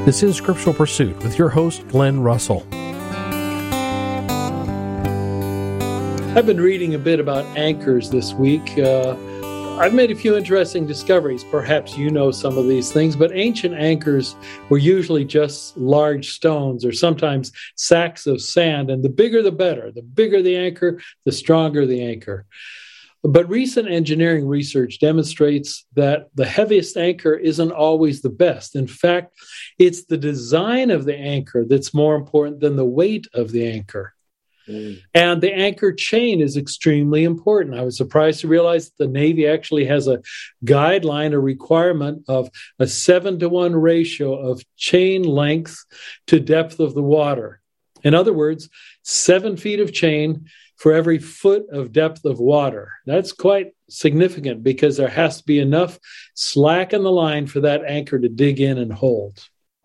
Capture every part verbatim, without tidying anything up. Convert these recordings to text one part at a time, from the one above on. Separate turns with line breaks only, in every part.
This is Scriptural Pursuit with your host, Glenn Russell.
I've been reading a bit about anchors this week. Uh, I've made a few interesting discoveries. Perhaps you know some of these things, but ancient anchors were usually just large stones or sometimes sacks of sand, and the bigger the better. The bigger the anchor, the stronger the anchor. But recent engineering research demonstrates that the heaviest anchor isn't always the best. In fact, it's the design of the anchor that's more important than the weight of the anchor. Mm. And the anchor chain is extremely important. I was surprised to realize that the Navy actually has a guideline, a requirement of a seven to one ratio of chain length to depth of the water. In other words, seven feet of chain for every foot of depth of water. That's quite significant because there has to be enough slack in the line for that anchor to dig in and hold.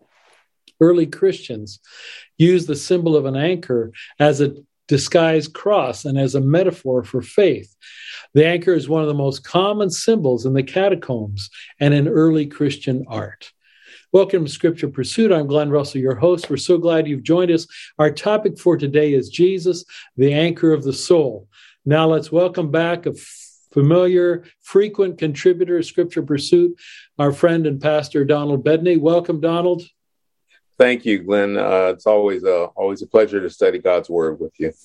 Early Christians used the symbol of an anchor as a disguised cross and as a metaphor for faith. The anchor is one of the most common symbols in the catacombs and in early Christian art. Welcome to Scripture Pursuit. I'm Glenn Russell, your host. We're so glad you've joined us. Our topic for today is Jesus, the anchor of the soul. Now let's welcome back a familiar, frequent contributor of Scripture Pursuit, our friend and pastor, Donald Bedney. Welcome, Donald.
Thank you, Glenn. Uh, it's always a, always a pleasure to study God's Word with you.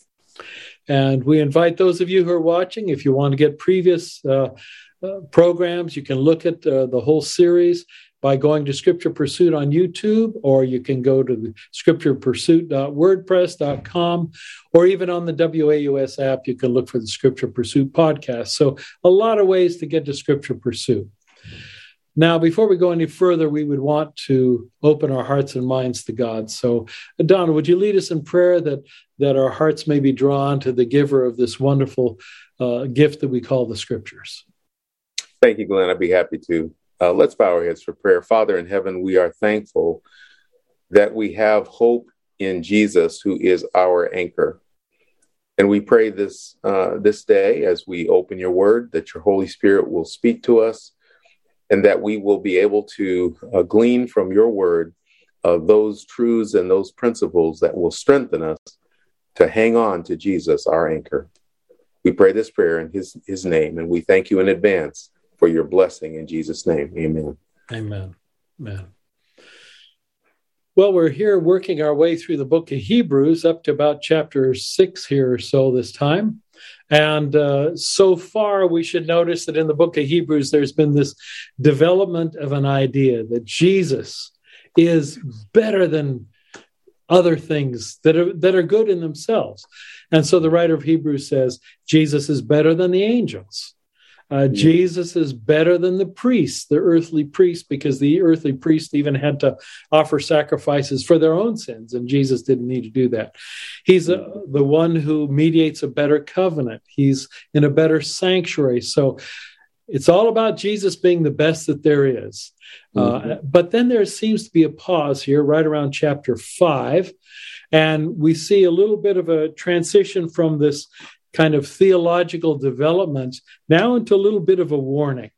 And we invite those of you who are watching, if you want to get previous uh, uh, programs, you can look at uh, the whole series by going to Scripture Pursuit on YouTube, or you can go to the scripture pursuit dot wordpress dot com, or even on the W A U S app, you can look for the Scripture Pursuit podcast. So a lot of ways to get to Scripture Pursuit. Now, before we go any further, we would want to open our hearts and minds to God. So, Donald, would you lead us in prayer that, that our hearts may be drawn to the giver of this wonderful uh, gift that we call the Scriptures?
Thank you, Glenn. I'd be happy to. Uh, let's bow our heads for prayer. Father in heaven, we are thankful that we have hope in Jesus, who is our anchor. And we pray this uh, this day as we open your word, that your Holy Spirit will speak to us and that we will be able to uh, glean from your word uh, those truths and those principles that will strengthen us to hang on to Jesus, our anchor. We pray this prayer in his, his name, and we thank you in advance for your blessing in Jesus' name. Amen.
Amen. Amen. Well, we're here working our way through the book of Hebrews up to about chapter six here or so this time. And uh, so far, we should notice that in the book of Hebrews, there's been this development of an idea that Jesus is better than other things that are, that are good in themselves. And so the writer of Hebrews says, Jesus is better than the angels. Uh, mm-hmm. Jesus is better than the priests, the earthly priests, because the earthly priests even had to offer sacrifices for their own sins, and Jesus didn't need to do that. He's a, the one who mediates a better covenant. He's in a better sanctuary. So it's all about Jesus being the best that there is. Mm-hmm. Uh, but then there seems to be a pause here right around chapter five, and we see a little bit of a transition from this kind of theological development now into a little bit of a warning.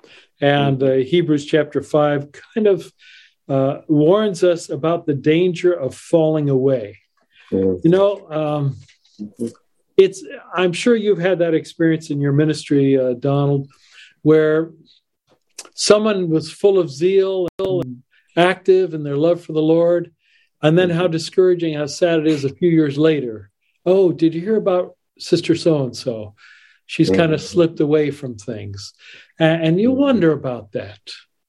And uh, Hebrews chapter five kind of uh, warns us about the danger of falling away. Mm-hmm. You know, um, it's, I'm sure you've had that experience in your ministry, uh, Donald, where someone was full of zeal and active in their love for the Lord, and then how discouraging, how sad it is a few years later. Oh, did you hear about Sister so-and-so? She's mm-hmm. kind of slipped away from things. And, and you wonder about that.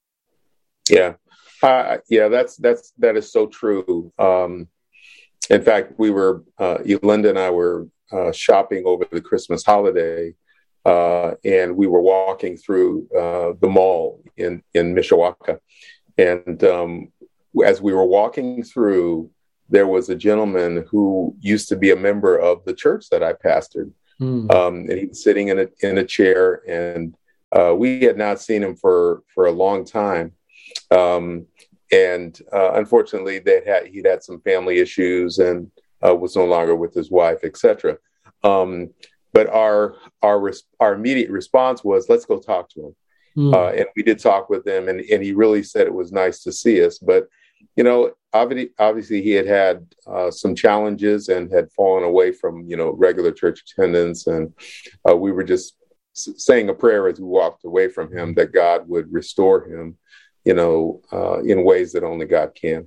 Yeah. Uh, yeah, that's, that's, that is so true. Um, in fact, we were, uh, Yolanda and I were uh, shopping over the Christmas holiday, uh, and we were walking through uh, the mall in, in Mishawaka. And um, as we were walking through, there was a gentleman who used to be a member of the church that I pastored. Mm. Um, and he was sitting in a, in a chair, and uh, we had not seen him for, for a long time. Um, and uh, unfortunately, they had, he'd had some family issues and uh, was no longer with his wife, et cetera. Um, but our, our, res- our immediate response was, let's go talk to him. Mm. Uh, and we did talk with him, and, and he really said it was nice to see us. But you know, obviously, obviously he had had uh, some challenges and had fallen away from, you know, regular church attendance. And uh, we were just s- saying a prayer as we walked away from him that God would restore him, you know, uh, in ways that only God can.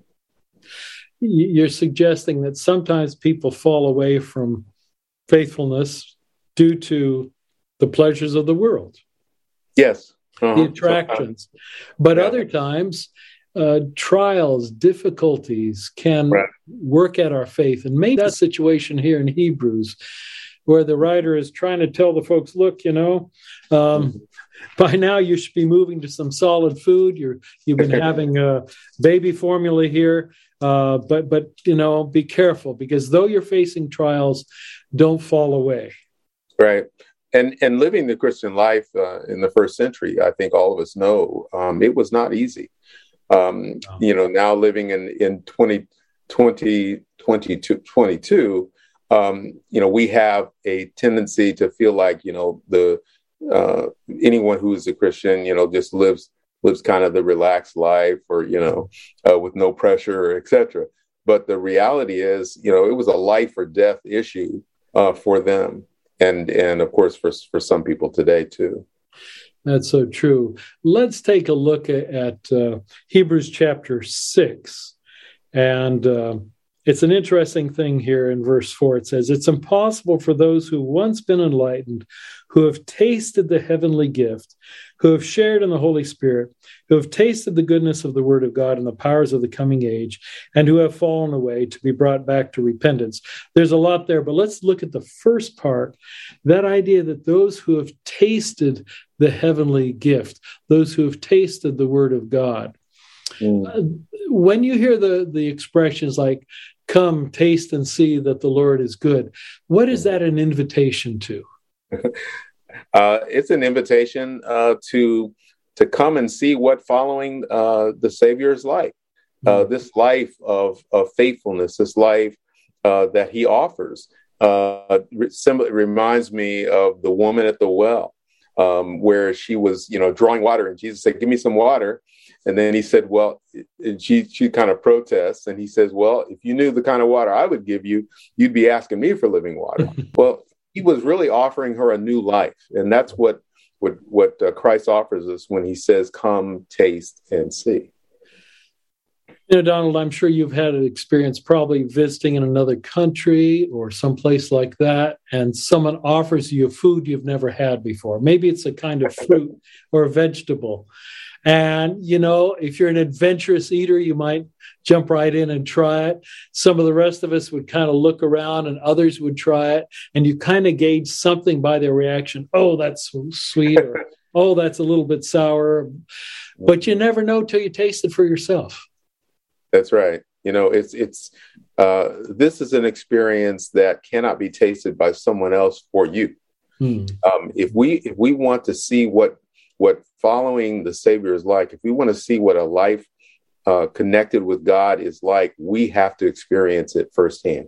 You're suggesting that sometimes people fall away from faithfulness due to the pleasures of the world.
Yes. Uh-huh.
The attractions. But
yeah.
other times, uh, trials, difficulties can
right.
work at our faith. And maybe that situation here in Hebrews, where the writer is trying to tell the folks, look, you know, um, mm-hmm. by now you should be moving to some solid food. You're, you've been having a baby formula here. Uh, but, but you know, be careful, because though you're facing trials, don't fall away.
Right. And and living the Christian life uh, in the first century, I think all of us know, um, it was not easy. Um, oh. You know, now living in, in twenty twenty, twenty-two, twenty-two, um, you know, we have a tendency to feel like, you know, the uh, anyone who is a Christian, you know, just lives lives kind of the relaxed life, or, you know, uh, with no pressure, et cetera. But the reality is, you know, it was a life or death issue uh, for them. And, and of course, for, for some people today, too.
That's so true. Let's take a look at, at uh, Hebrews chapter six. And uh, it's an interesting thing here in verse four. It says, it's impossible for those who once been enlightened, who have tasted the heavenly gift, who have shared in the Holy Spirit, who have tasted the goodness of the word of God and the powers of the coming age, and who have fallen away, to be brought back to repentance. There's a lot there, but let's look at the first part, that idea that those who have tasted the heavenly gift, those who have tasted the word of God. Mm. Uh, when you hear the, the expressions like, come, taste and see that the Lord is good, what is that an invitation to?
Uh, it's an invitation uh, to to come and see what following uh, the Savior is like. Uh, this life of, of faithfulness, this life uh, that he offers. Uh, it reminds me of the woman at the well, um, where she was, you know, drawing water, and Jesus said, "Give me some water." And then he said, "Well," and she she kind of protests, and he says, "Well, if you knew the kind of water I would give you, you'd be asking me for living water." Well, he was really offering her a new life. And that's what what, what uh, Christ offers us when he says, come, taste, and see.
You know, Donald, I'm sure you've had an experience probably visiting in another country or someplace like that, and someone offers you a food you've never had before. Maybe it's a kind of fruit or a vegetable. And, you know, if you're an adventurous eater, you might jump right in and try it. Some of the rest of us would kind of look around, and others would try it. And you kind of gauge something by their reaction. Oh, that's sweet. Or, oh, that's a little bit sour. But you never know till you taste it for yourself.
That's right. You know, it's it's uh, this is an experience that cannot be tasted by someone else for you. Hmm. Um, if we if we want to see what what following the Savior is like, if we want to see what a life uh, connected with God is like, we have to experience it firsthand.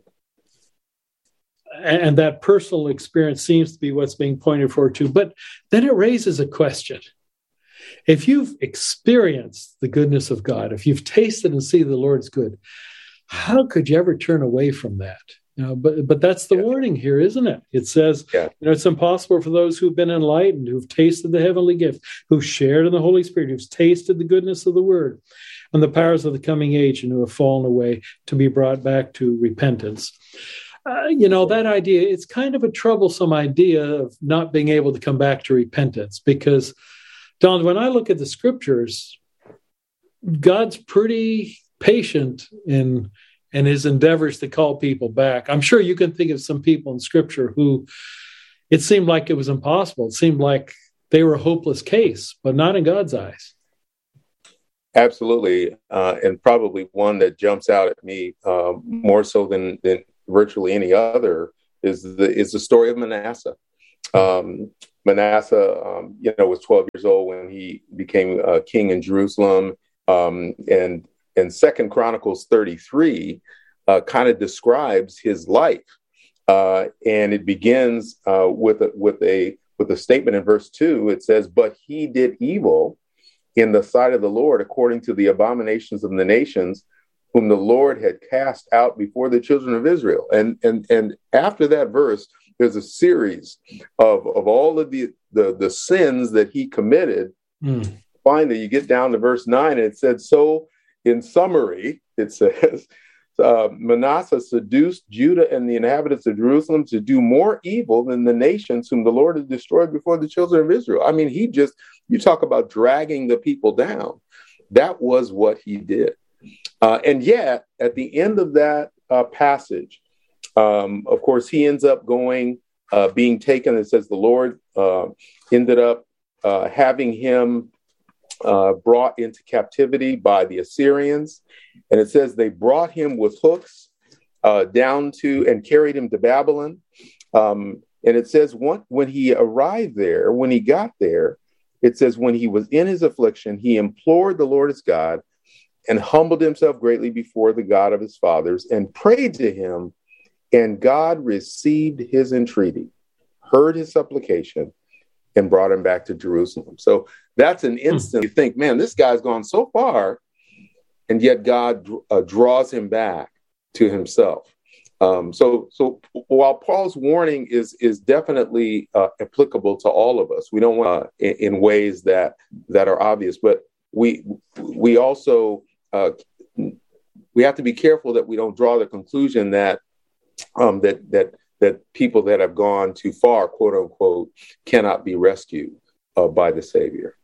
And that personal experience seems to be what's being pointed forward to. But then it raises a question. If you've experienced the goodness of God, if you've tasted and see the Lord's good, how could you ever turn away from that? You know, but but that's the yeah. wording here, isn't it? It says, yeah. you know, it's impossible for those who've been enlightened, who've tasted the heavenly gift, who've shared in the Holy Spirit, who've tasted the goodness of the word and the powers of the coming age, and who have fallen away, to be brought back to repentance. Uh, you know, that idea, it's kind of a troublesome idea of not being able to come back to repentance, because, Don, when I look at the scriptures, God's pretty patient in and his endeavors to call people back. I'm sure you can think of some people in Scripture who it seemed like it was impossible. It seemed like they were a hopeless case, but not in God's eyes.
Absolutely. Uh, and probably one that jumps out at me uh, more so than, than virtually any other is the, is the story of Manasseh. Um, Manasseh, um, you know, was twelve years old when he became uh, king in Jerusalem. Um, and And Second Chronicles thirty-three uh, kind of describes his life, uh, and it begins uh, with a, with a with a statement in verse two. It says, "But he did evil in the sight of the Lord, according to the abominations of the nations whom the Lord had cast out before the children of Israel. And and and after that verse, there's a series of, of all of the, the, the sins that he committed. Mm. Finally, you get down to verse nine, and it said, so in summary, it says, uh, Manasseh seduced Judah and the inhabitants of Jerusalem to do more evil than the nations whom the Lord had destroyed before the children of Israel. I mean, he just, you talk about dragging the people down. That was what he did. Uh, and yet, at the end of that uh, passage, um, of course, he ends up going, uh, being taken. It says the Lord uh, ended up uh, having him uh, brought into captivity by the Assyrians. And it says they brought him with hooks uh, down to and carried him to Babylon. Um, and it says one, when he arrived there, when he got there, it says when he was in his affliction, he implored the Lord his God and humbled himself greatly before the God of his fathers and prayed to him. And God received his entreaty, heard his supplication, and brought him back to Jerusalem. So that's an instant you think, man, this guy's gone so far, and yet God uh, draws him back to himself. Um, so, so while Paul's warning is is definitely uh, applicable to all of us, we don't want uh, in, in ways that that are obvious, but we we also uh, we have to be careful that we don't draw the conclusion that um, that that that people that have gone too far, quote unquote, cannot be rescued uh, by the Savior.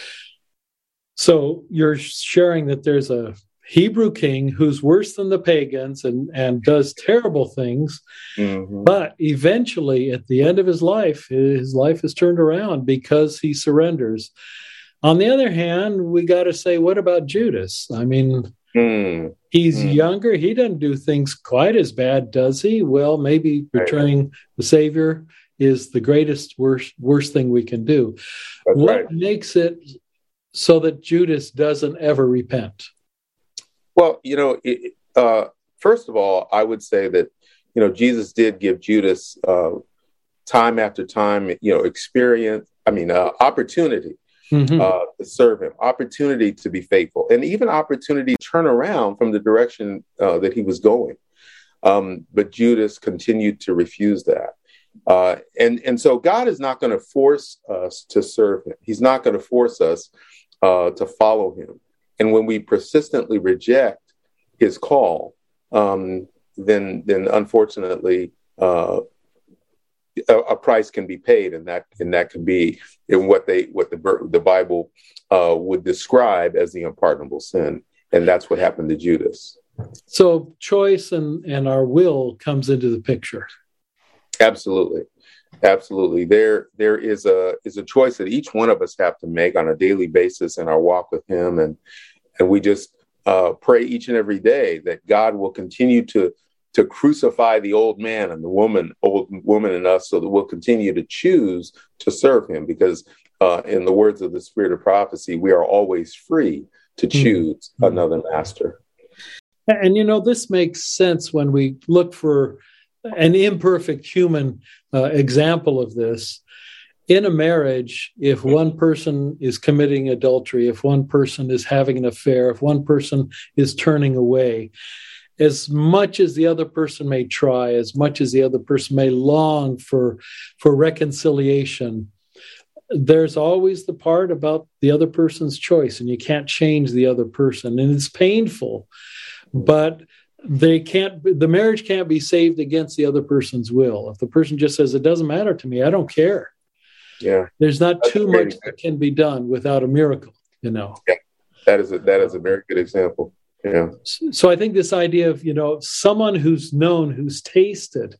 So you're sharing that there's a Hebrew king who's worse than the pagans and, and does terrible things, mm-hmm. but eventually at the end of his life, his life is turned around because he surrenders. On the other hand, we got to say, what about Judas? I mean, mm. he's mm. younger. He doesn't do things quite as bad, does he? Well, maybe betraying the Savior is the greatest worst, worst thing we can do.
That's
what
right.
makes it so that Judas doesn't ever repent?
Well, you know, it, uh, first of all, I would say that, you know, Jesus did give Judas uh, time after time, you know, experience, I mean, uh, opportunity mm-hmm. uh, to serve him, opportunity to be faithful, and even opportunity to turn around from the direction uh, that he was going. Um, but Judas continued to refuse that. Uh, and, and so God is not going to force us to serve him. He's not going to force us uh, to follow him. And when we persistently reject his call, um, then then unfortunately uh, a, a price can be paid, and that and that can be in what they what the the Bible uh, would describe as the unpardonable sin, and that's what happened to Judas.
So choice and and our will comes into the picture.
Absolutely. Absolutely. There, there is a is a choice that each one of us have to make on a daily basis in our walk with him. And and we just uh, pray each and every day that God will continue to to crucify the old man and the woman, old woman in us, so that we'll continue to choose to serve him. Because uh, in the words of the Spirit of Prophecy, we are always free to choose mm-hmm. another master.
And, you know, this makes sense when we look for an imperfect human uh, example of this. In a marriage, if one person is committing adultery, if one person is having an affair, if one person is turning away, as much as the other person may try, as much as the other person may long for, for reconciliation, there's always the part about the other person's choice, and you can't change the other person, and it's painful, but they can't, the marriage can't be saved against the other person's will. If the person just says, it doesn't matter to me, I don't care.
Yeah.
There's not That's too much that can be done without a miracle, you know.
Yeah. That is a, that is a very good example. Yeah.
So I think this idea of, you know, someone who's known, who's tasted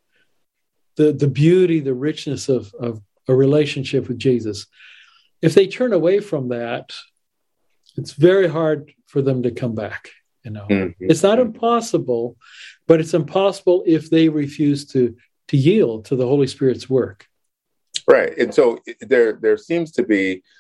the, the beauty, the richness of, of a relationship with Jesus, if they turn away from that, it's very hard for them to come back. You know, mm-hmm. It's not impossible, but it's impossible if they refuse to to yield to the Holy Spirit's work.
Right. And so there there seems to be